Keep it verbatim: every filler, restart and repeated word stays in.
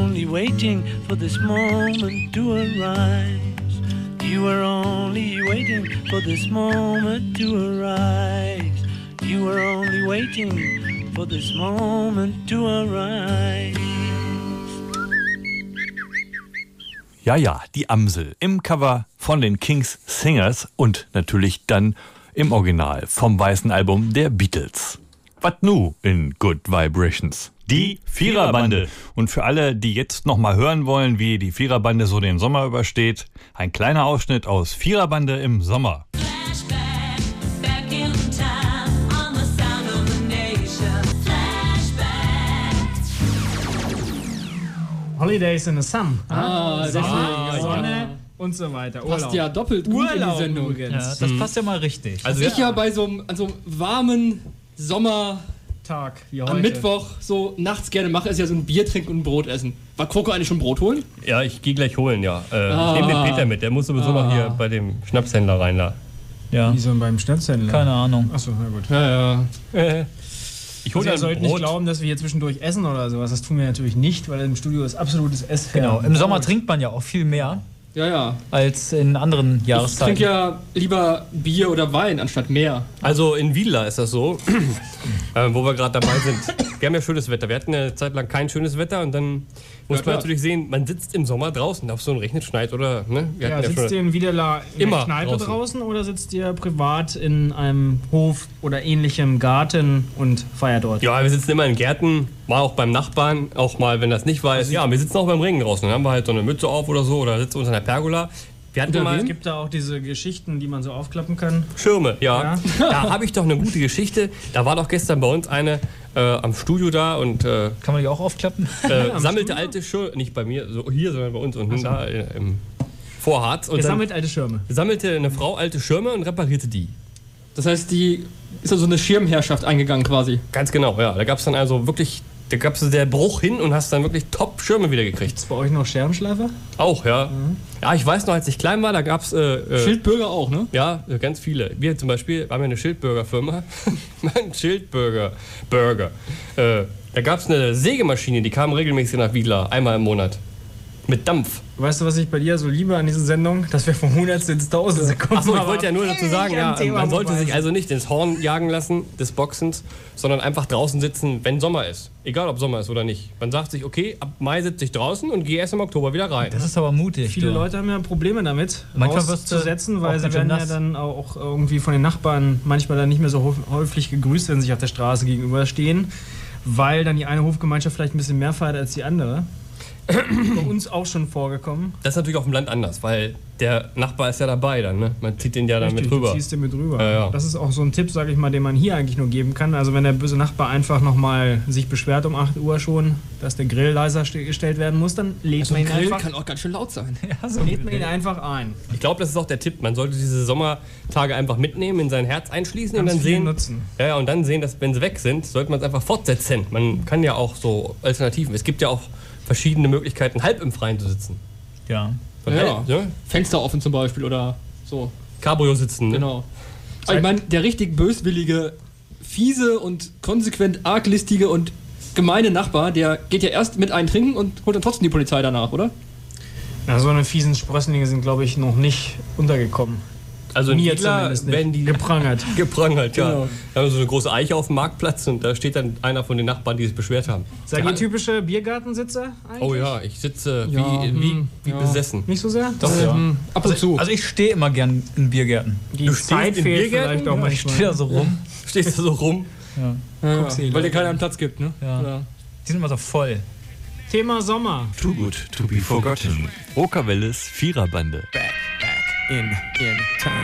only waiting for this moment to arise. You were only waiting for this moment to arise. You were only waiting for this moment to arise. Ja, ja, die Amsel im Cover von den Kings Singers und natürlich dann im Original vom weißen Album der Beatles. What nu in Good Vibrations? Die Viererbande. Und für alle, die jetzt nochmal hören wollen, wie die Viererbande so den Sommer übersteht, ein kleiner Ausschnitt aus Viererbande im Sommer. Holidays in the Sun. Ah, deswegen. Ah, Sonne ja. Und so weiter. Urlaub. Passt ja doppelt gut Urlaub in die Sendung. Übrigens. Ja, das passt ja mal richtig. Also ich ja, ja bei so einem, an so einem warmen Sommertag wie heute. Am Mittwoch so nachts gerne mache, ist ja so ein Bier trinken und ein Brot essen. War Kroko eigentlich schon Brot holen? Ja, ich gehe gleich holen, ja. Äh, ah. Ich nehme den Peter mit, der muss sowieso ah. noch hier bei dem Schnapshändler rein da. Ja. Wieso beim Schnapshändler? Keine Ahnung. Achso, na gut. Ja, ja. Ich hole also ihr sollt nicht glauben, dass wir hier zwischendurch essen oder sowas. Das tun wir natürlich nicht, weil im Studio ist absolutes Essen. Genau, im Sommer trinkt man ja auch viel mehr. Ja, ja. Als in anderen Jahreszeiten. Ich trinke ja lieber Bier oder Wein anstatt mehr. Also in Wiedla ist das so, äh, wo wir gerade dabei sind. Wir haben ja schönes Wetter. Wir hatten eine Zeit lang kein schönes Wetter und dann muss ja, man natürlich sehen, man sitzt im Sommer draußen, ob es so ein regnet, schneit oder... Ne? Wir ja, sitzt ihr in Wiedela in immer der Kneipe draußen. draußen oder sitzt ihr privat in einem Hof oder ähnlichem Garten und feiert dort? Ja, wir sitzen immer in Gärten, mal auch beim Nachbarn, auch mal, wenn das nicht weiß. Ja, wir sitzen auch beim Regen draußen. Dann haben wir halt so eine Mütze auf oder so oder sitzen unter einer Pergola. Wir hatten mal, es gibt da auch diese Geschichten, die man so aufklappen kann. Schirme, ja. ja. Da habe ich doch eine gute Geschichte. Da war doch gestern bei uns eine äh, am Studio da und äh, kann man die auch aufklappen? Äh, sammelte Studio? Alte Schirme, nicht bei mir, so hier, sondern bei uns unten so. Da äh, im Vorharz. Und er sammelt alte Schirme. Sammelte eine Frau alte Schirme und reparierte die. Das heißt, die ist also eine Schirmherrschaft eingegangen quasi. Ganz genau, ja. Da gab es dann also wirklich, da gab es der Bruch hin und hast dann wirklich Top-Schirme wieder gekriegt. Ist bei euch noch Scherbenschleifer? Auch, ja. Mhm. Ja, ich weiß noch, als ich klein war, da gab es... Äh, Schildbürger auch, ne? Ja, ganz viele. Wir zum Beispiel haben ja eine Schildbürgerfirma. Ein Schildbürger. Burger. Äh, da gab es eine Sägemaschine, die kam regelmäßig nach Wiedla, einmal im Monat. Mit Dampf. Weißt du, was ich bei dir so liebe an dieser Sendung? Dass wir vom Hundertste ins Tausendste kommen. Achso, ich wollte ja nur dazu sagen, ja, man sollte sich also nicht ins Horn jagen lassen des Boxens, sondern einfach draußen sitzen, wenn Sommer ist. Egal, ob Sommer ist oder nicht. Man sagt sich, okay, ab Mai sitze ich draußen und gehe erst im Oktober wieder rein. Das ist aber mutig. Viele du. Leute haben ja Probleme damit, manchmal rauszusetzen, weil sie werden nass. ja dann auch irgendwie von den Nachbarn manchmal dann nicht mehr so häufig gegrüßt, wenn sie sich auf der Straße gegenüberstehen, weil dann die eine Hofgemeinschaft vielleicht ein bisschen mehr feiert als die andere. Bei uns auch schon vorgekommen. Das ist natürlich auf dem Land anders, weil der Nachbar ist ja dabei dann, ne? Man zieht den ja dann Richtig, mit rüber. Du ziehst den mit rüber. Ja, ja. Das ist auch so ein Tipp, sage ich mal, den man hier eigentlich nur geben kann. Also wenn der böse Nachbar einfach nochmal sich beschwert um acht Uhr schon, dass der Grill leiser gestellt werden muss, dann lädt also man ihn Grill einfach... kann auch ganz schön laut sein. Ja, so lädt man ihn einfach ein. Ich glaube, das ist auch der Tipp. Man sollte diese Sommertage einfach mitnehmen, in sein Herz einschließen Ganz und dann sehen... nutzen. Ja, ja, und dann sehen, dass wenn sie weg sind, sollte man es einfach fortsetzen. Man kann ja auch so Alternativen. Es gibt ja auch verschiedene Möglichkeiten, halb im Freien zu sitzen. Ja. Ja, halb, ja. Fenster offen zum Beispiel oder so. Cabrio sitzen. Ne? Genau. Aber ich meine, der richtig böswillige, fiese und konsequent arglistige und gemeine Nachbar, der geht ja erst mit einem trinken und holt dann trotzdem die Polizei danach, oder? Na, so eine fiesen Sprösslinge sind, glaube ich, noch nicht untergekommen. Also in Mir Wiedla werden die geprangert. geprangert, ja. Genau. Da haben wir so eine große Eiche auf dem Marktplatz und da steht dann einer von den Nachbarn, die sich beschwert haben. Seid ihr typische Biergartensitzer eigentlich? Oh ja, ich sitze wie, Ja, wie, hm, wie ja. besessen. Nicht so sehr? Doch, ja. Ähm, ab und also, zu. Also ich stehe immer gern in Biergärten. Die Du Zeit stehst in fehlt Biergärten? vielleicht auch Ja, ich manchmal. stehe da so rum. Stehst du so rum? Ja. Ja, Guck's dir weil dir Leute keiner an. einen Platz gibt, ne? Ja. Ja. Die sind immer so voll. Thema Sommer. Too good to be forgotten. Rockavellis Viererbande. Back, back in, in time.